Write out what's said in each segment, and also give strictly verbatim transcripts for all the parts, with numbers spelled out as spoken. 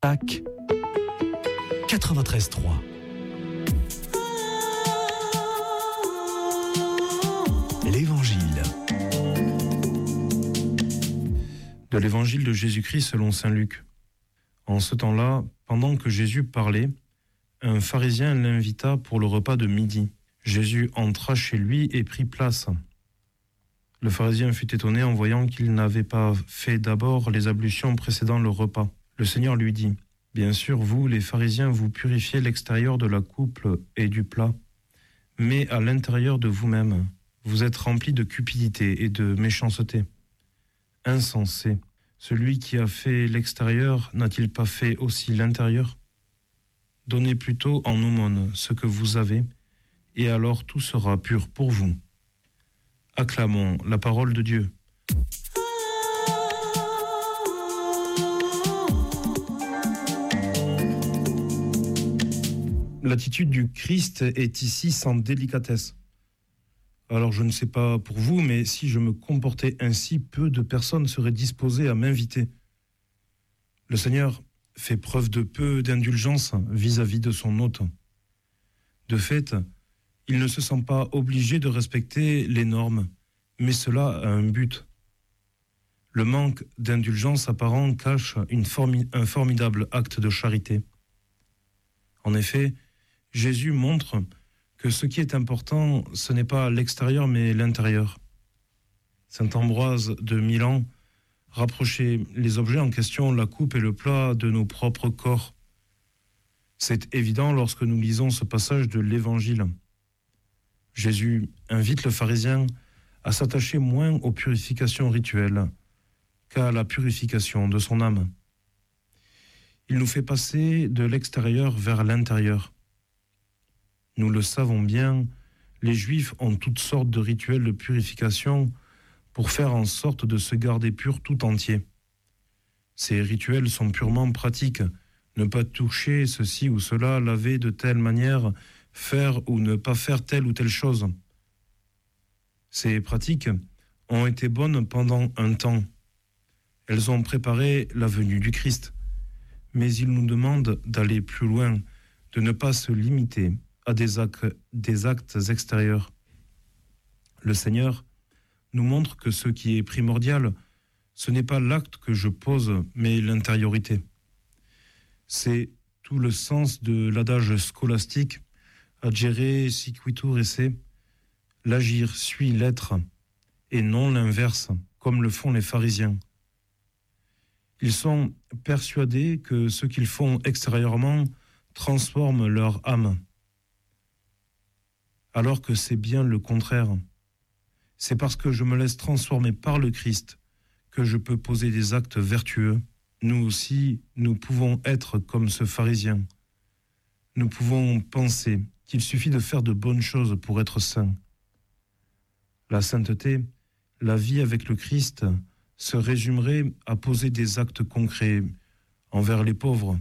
Pâques quatre-vingt-treize trois. L'Évangile. De l'Évangile de Jésus-Christ selon saint Luc. En ce temps-là, pendant que Jésus parlait, un pharisien l'invita pour le repas de midi. Jésus entra chez lui et prit place. Le pharisien fut étonné en voyant qu'il n'avait pas fait d'abord les ablutions précédant le repas. Le Seigneur lui dit : « Bien sûr, vous, les pharisiens, vous purifiez l'extérieur de la coupe et du plat, mais à l'intérieur de vous-même, vous êtes remplis de cupidité et de méchanceté. Insensé, celui qui a fait l'extérieur n'a-t-il pas fait aussi l'intérieur ? Donnez plutôt en aumône ce que vous avez, et alors tout sera pur pour vous. » Acclamons la parole de Dieu. L'attitude du Christ est ici sans délicatesse. Alors je ne sais pas pour vous, mais si je me comportais ainsi, peu de personnes seraient disposées à m'inviter. Le Seigneur fait preuve de peu d'indulgence vis-à-vis de son hôte. De fait, il ne se sent pas obligé de respecter les normes, mais cela a un but. Le manque d'indulgence apparent cache une formi- un formidable acte de charité. En effet, Jésus montre que ce qui est important, ce n'est pas l'extérieur, mais l'intérieur. Saint Ambroise de Milan rapprochait les objets en question, la coupe et le plat, de nos propres corps. C'est évident lorsque nous lisons ce passage de l'Évangile. Jésus invite le pharisien à s'attacher moins aux purifications rituelles qu'à la purification de son âme. Il nous fait passer de l'extérieur vers l'intérieur. Nous le savons bien, les Juifs ont toutes sortes de rituels de purification pour faire en sorte de se garder pur tout entier. Ces rituels sont purement pratiques. Ne pas toucher ceci ou cela, laver de telle manière, faire ou ne pas faire telle ou telle chose. Ces pratiques ont été bonnes pendant un temps. Elles ont préparé la venue du Christ. Mais il nous demande d'aller plus loin, de ne pas se limiter à des actes, des actes extérieurs. Le Seigneur nous montre que ce qui est primordial, ce n'est pas l'acte que je pose, mais l'intériorité. C'est tout le sens de l'adage scolastique agere sequitur esse, l'agir suit l'être, et non l'inverse, comme le font les pharisiens. Ils sont persuadés que ce qu'ils font extérieurement transforme leur âme, alors que c'est bien le contraire. C'est parce que je me laisse transformer par le Christ que je peux poser des actes vertueux. Nous aussi, nous pouvons être comme ce pharisien. Nous pouvons penser qu'il suffit de faire de bonnes choses pour être saints. La sainteté, la vie avec le Christ, se résumerait à poser des actes concrets envers les pauvres.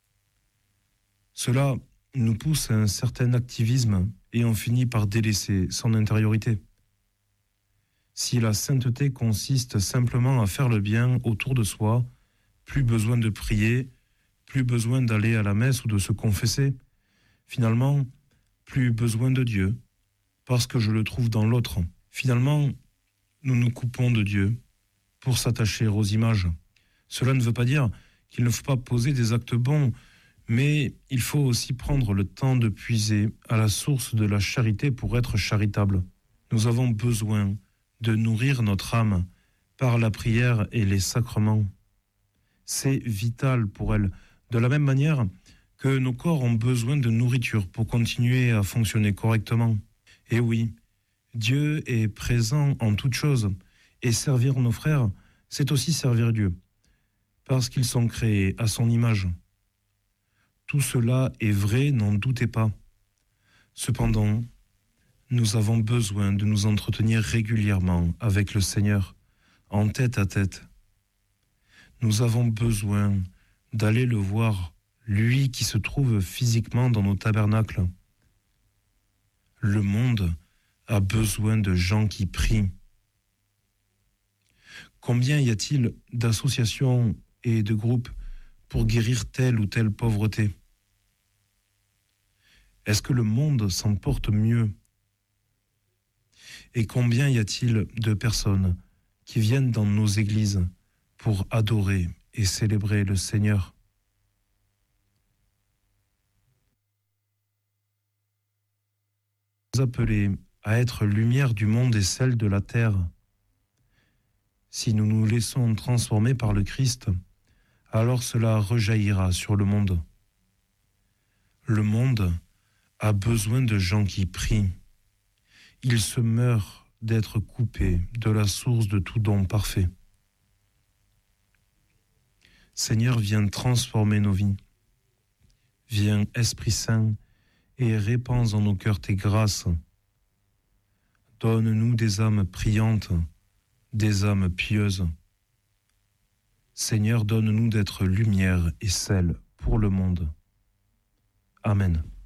Cela nous pousse à un certain activisme et on finit par délaisser son intériorité. Si la sainteté consiste simplement à faire le bien autour de soi, plus besoin de prier, plus besoin d'aller à la messe ou de se confesser, finalement, plus besoin de Dieu, parce que je le trouve dans l'autre. Finalement, nous nous coupons de Dieu pour s'attacher aux images. Cela ne veut pas dire qu'il ne faut pas poser des actes bons, mais il faut aussi prendre le temps de puiser à la source de la charité pour être charitable. Nous avons besoin de nourrir notre âme par la prière et les sacrements. C'est vital pour elle, de la même manière que nos corps ont besoin de nourriture pour continuer à fonctionner correctement. Et oui, Dieu est présent en toutes choses, et servir nos frères, c'est aussi servir Dieu, parce qu'ils sont créés à son image. Tout cela est vrai, n'en doutez pas. Cependant, nous avons besoin de nous entretenir régulièrement avec le Seigneur, en tête à tête. Nous avons besoin d'aller le voir, lui qui se trouve physiquement dans nos tabernacles. Le monde a besoin de gens qui prient. Combien y a-t-il d'associations et de groupes pour guérir telle ou telle pauvreté? Est-ce que le monde s'en porte mieux? Et combien y a-t-il de personnes qui viennent dans nos églises pour adorer et célébrer le Seigneur? Nous appelés à être lumière du monde et celle de la terre. Si nous nous laissons transformer par le Christ, alors cela rejaillira sur le monde. Le monde a besoin de gens qui prient. Il se meurt d'être coupé de la source de tout don parfait. Seigneur, viens transformer nos vies. Viens, Esprit Saint, et répands en nos cœurs tes grâces. Donne-nous des âmes priantes, des âmes pieuses. Seigneur, donne-nous d'être lumière et sel pour le monde. Amen.